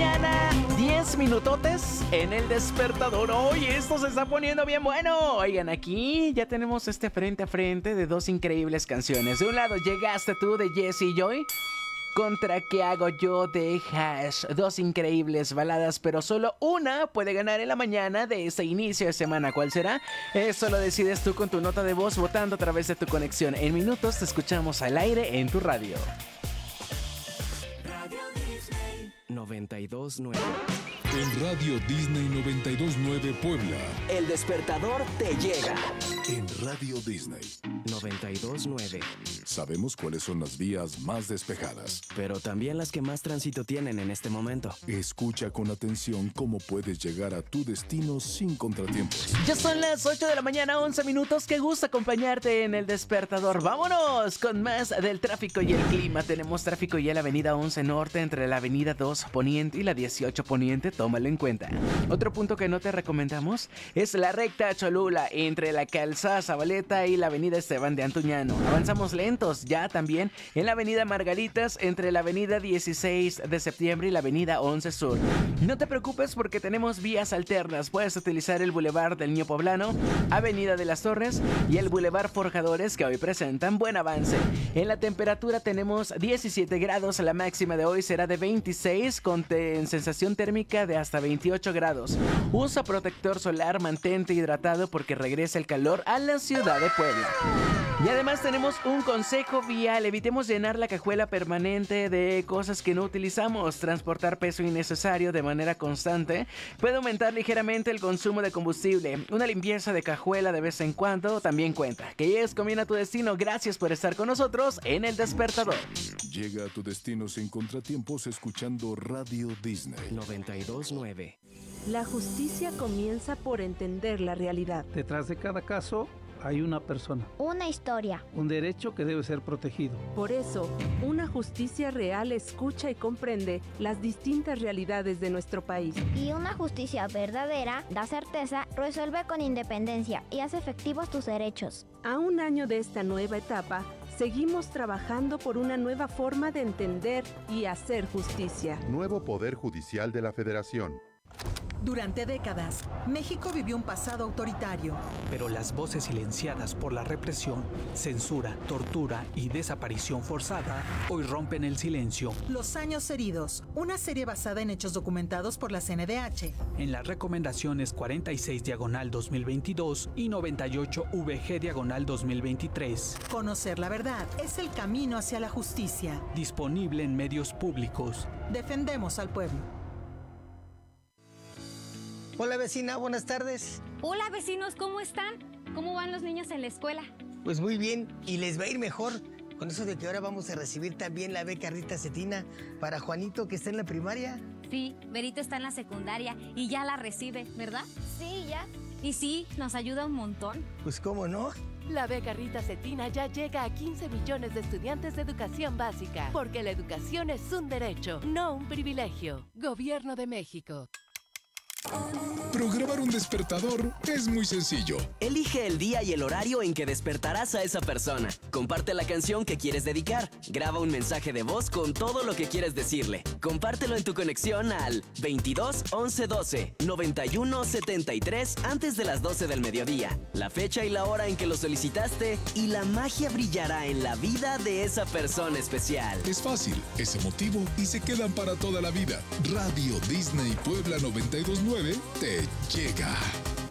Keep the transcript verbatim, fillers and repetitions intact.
mañana, diez minutotes en el despertador. Hoy esto se está poniendo bien bueno. Oigan, aquí ya tenemos este frente a frente de dos increíbles canciones. De un lado llegaste tú de Jesse y Joy contra ¿Qué hago yo? De Hash. Dos increíbles baladas, pero solo una puede ganar en la mañana de este inicio de semana. ¿Cuál será? Eso lo decides tú con tu nota de voz votando a través de tu conexión. En minutos te escuchamos al aire en tu radio. noventa y dos nueve. En Radio Disney noventa y dos nueve Puebla. El despertador te llega. En Radio Disney noventa y dos nueve. Sabemos cuáles son las vías más despejadas, pero también las que más tránsito tienen en este momento. Escucha con atención cómo puedes llegar a tu destino sin contratiempos. Ya son las ocho de la mañana, once minutos. Qué gusto acompañarte en el despertador. Vámonos con más del tráfico y el clima. Tenemos tráfico ya en la avenida once Norte entre la avenida dos Poniente y la dieciocho Poniente. Tómalo en cuenta. Otro punto que no te recomendamos es la recta Cholula entre la calzada Zabaleta y la avenida Esteban de Antuñano. Avanzamos lentos ya también en la avenida Margaritas entre la avenida dieciséis de septiembre y la avenida once Sur. No te preocupes porque tenemos vías alternas. Puedes utilizar el Boulevard del Niño Poblano, avenida de las Torres y el Boulevard Forjadores, que hoy presentan buen avance. En la temperatura tenemos diecisiete grados, la máxima de hoy será de veintiséis con te- sensación térmica de hasta veintiocho grados. Usa protector solar, mantente hidratado porque regresa el calor a la ciudad de Puebla. Y además tenemos un consejo vial: evitemos llenar la cajuela permanente de cosas que no utilizamos. Transportar peso innecesario de manera constante puede aumentar ligeramente el consumo de combustible. Una limpieza de cajuela de vez en cuando también cuenta. Que es Combina tu destino. Gracias por estar con nosotros en El Despertador. Llega a tu destino sin contratiempos escuchando Radio Disney noventa y dos nueve. La justicia comienza por entender la realidad. Detrás de cada caso hay una persona, una historia, un derecho que debe ser protegido. Por eso, una justicia real escucha y comprende las distintas realidades de nuestro país. Y una justicia verdadera da certeza, resuelve con independencia y hace efectivos tus derechos. A un año de esta nueva etapa, seguimos trabajando por una nueva forma de entender y hacer justicia. Nuevo Poder Judicial de la Federación. Durante décadas, México vivió un pasado autoritario. Pero las voces silenciadas por la represión, censura, tortura y desaparición forzada hoy rompen el silencio. Los años heridos, una serie basada en hechos documentados por la C N D H. En las recomendaciones cuarenta y seis diagonal dos mil veintidós y noventa y ocho V G diagonal dos mil veintitrés. Conocer la verdad es el camino hacia la justicia. Disponible en medios públicos. Defendemos al pueblo. Hola vecina, buenas tardes. Hola vecinos, ¿cómo están? ¿Cómo van los niños en la escuela? Pues muy bien, y les va a ir mejor con eso de que ahora vamos a recibir también la beca Rita Cetina para Juanito, que está en la primaria. Sí, Berito está en la secundaria y ya la recibe, ¿verdad? Sí, ya. Y sí, nos ayuda un montón. Pues cómo no. La beca Rita Cetina ya llega a quince millones de estudiantes de educación básica, porque la educación es un derecho, no un privilegio. Gobierno de México. Programar un despertador es muy sencillo. Elige el día y el horario en que despertarás a esa persona. Comparte la canción que quieres dedicar. Graba un mensaje de voz con todo lo que quieres decirle. Compártelo en tu conexión al veintidós once doce noventa y uno setenta y tres antes de las doce del mediodía. La fecha y la hora en que lo solicitaste y la magia brillará en la vida de esa persona especial. Es fácil, es emotivo y se quedan para toda la vida. Radio Disney Puebla noventa y dos nueve te llega.